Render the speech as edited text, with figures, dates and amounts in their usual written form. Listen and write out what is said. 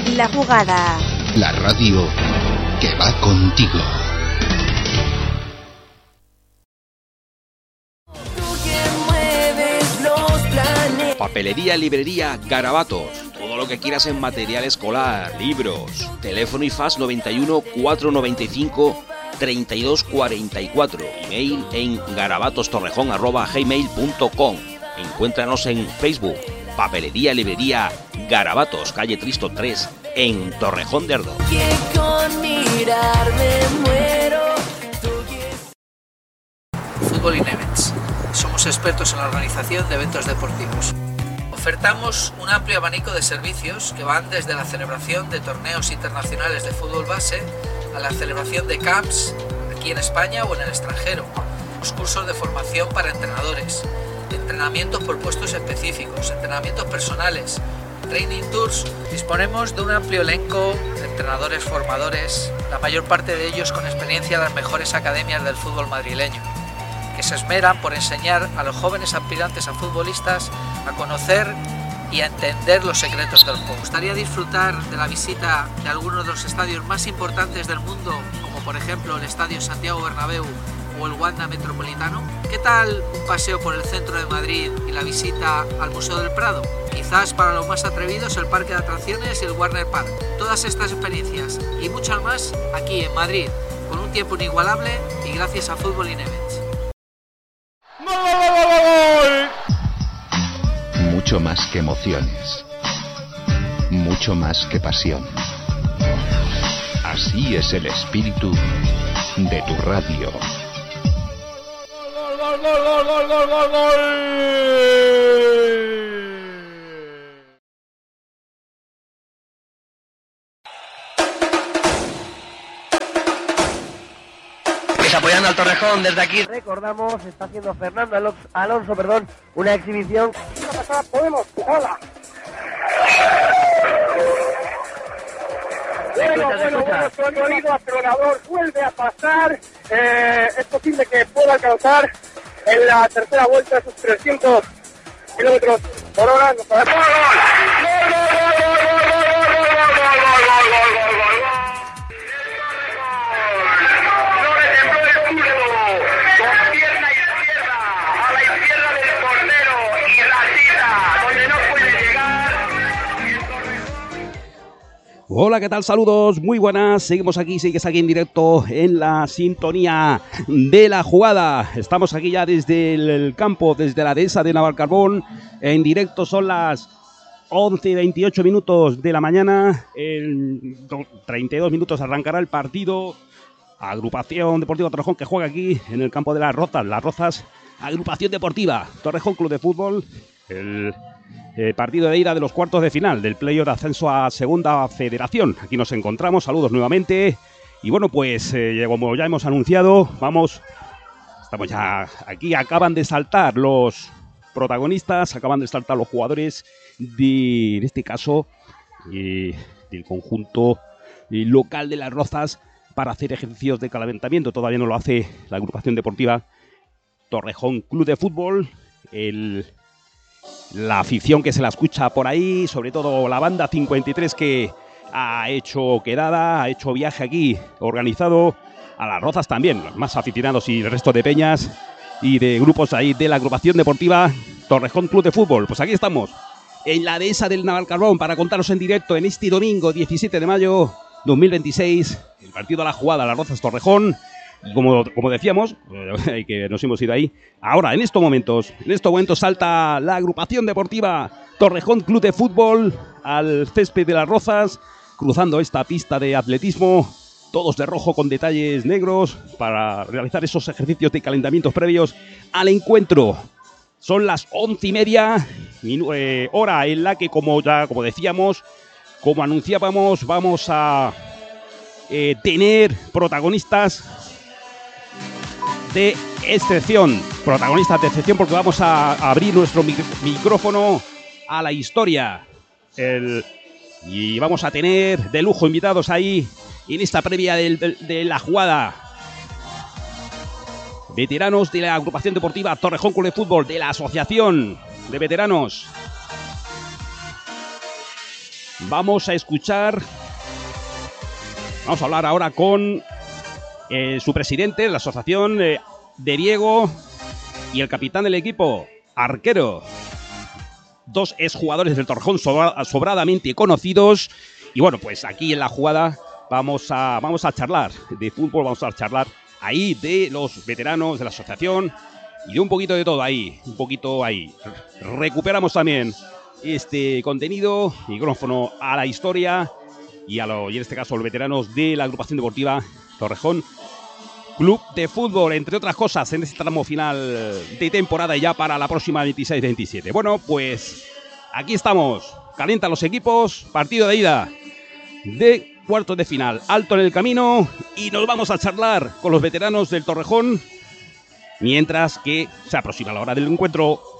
La Jugada. La radio que va contigo. Papelería, librería, Garabatos. Todo lo que quieras en material escolar, libros. Teléfono y fax 91 495 3244. Email en garabatostorrejón@gmail.com. Encuéntranos en Facebook. Papelería, librería, Garabatos, calle Tristo 3, en Torrejón de Ardoz. Fútbol in Events. Somos expertos en la organización de eventos deportivos. Ofertamos un amplio abanico de servicios que van desde la celebración de torneos internacionales de fútbol base a la celebración de camps aquí en España o en el extranjero, los cursos de formación para entrenadores, entrenamientos por puestos específicos, entrenamientos personales, training tours. Disponemos de un amplio elenco de entrenadores formadores, la mayor parte de ellos con experiencia en las mejores academias del fútbol madrileño, que se esmeran por enseñar a los jóvenes aspirantes a futbolistas a conocer y a entender los secretos del juego. ¿Os gustaría disfrutar de la visita de algunos de los estadios más importantes del mundo, como por ejemplo el Estadio Santiago Bernabéu o el Wanda Metropolitano? ¿Qué tal un paseo por el centro de Madrid y la visita al Museo del Prado? Quizás para los más atrevidos el Parque de Atracciones y el Warner Park. Todas estas experiencias y muchas más aquí en Madrid, con un tiempo inigualable y gracias a Fútbol in Events. Mucho más que emociones, mucho más que pasión. Así es el espíritu de tu radio. ¡Gol, gol, gol, gol, gol, gol, gol! Apoyando al Torrejón desde aquí. Recordamos, está haciendo Fernando Alonso, una exhibición. Podemos, hola. Bueno, nuestro querido acelerador vuelve a pasar. Es posible que pueda alcanzar en la tercera vuelta esos 300 kilómetros por hora. Nos ¡Gol! Hola, ¿qué tal? Saludos, muy buenas. Sigues aquí en directo en la sintonía de La Jugada. Estamos aquí ya desde el campo, desde la dehesa de Navalcarbón. En directo son las 11:28 minutos de la mañana. En 32 minutos arrancará el partido. Agrupación Deportiva Torrejón que juega aquí en el campo de Las Rozas. Agrupación Deportiva Torrejón Club de Fútbol. El partido de ida de los cuartos de final del playoff de ascenso a Segunda Federación. Aquí nos encontramos, saludos nuevamente. Y bueno, pues como ya hemos anunciado, estamos ya aquí. Acaban de saltar los protagonistas, acaban de saltar los jugadores en este caso, del conjunto local de Las Rozas para hacer ejercicios de calentamiento. Todavía no lo hace la agrupación deportiva Torrejón Club de Fútbol. La afición que se la escucha por ahí, sobre todo la banda 53 que ha hecho quedada, ha hecho viaje aquí organizado, a Las Rozas también, los más aficionados y el resto de peñas y de grupos ahí de la agrupación deportiva Torrejón Club de Fútbol. Pues aquí estamos, en la dehesa del Navalcarbón, para contaros en directo en este domingo 17 de mayo 2026, el partido a La Jugada, Las Rozas Torrejón. Y como decíamos, que nos hemos ido ahí, ahora en estos momentos salta la agrupación deportiva Torrejón Club de Fútbol al césped de Las Rozas, cruzando esta pista de atletismo, todos de rojo con detalles negros, para realizar esos ejercicios de calentamientos previos al encuentro. Son las 11:30, hora en la que, como decíamos, como anunciábamos, vamos a tener protagonistas de excepción, porque vamos a abrir nuestro micrófono a la historia. Y vamos a tener de lujo invitados ahí en esta previa de La Jugada. Veteranos de la agrupación deportiva Torrejón Club de Fútbol, de la asociación de veteranos. Vamos a hablar ahora con su presidente de la asociación de Diego y el capitán del equipo, Arquero. Dos exjugadores del Torrejón sobradamente conocidos. Y bueno, pues aquí en la jugada vamos a charlar de fútbol, vamos a charlar ahí de los veteranos de la asociación y de un poquito de todo ahí, Recuperamos también este contenido, micrófono a la historia y en este caso los veteranos de la agrupación deportiva Torrejón Club de Fútbol, entre otras cosas, en este tramo final de temporada ya para la próxima 26-27. Bueno, pues aquí estamos, calientan los equipos, partido de ida de cuartos de final, alto en el camino y nos vamos a charlar con los veteranos del Torrejón mientras que se aproxima la hora del encuentro.